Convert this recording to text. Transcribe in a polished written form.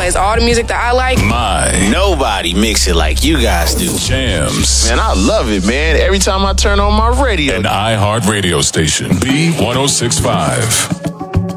plays all the music that I like. Nobody mix it like you guys do. Jams. Man, I love it, man. Every time I turn on my radio. An iHeart radio station. B1065.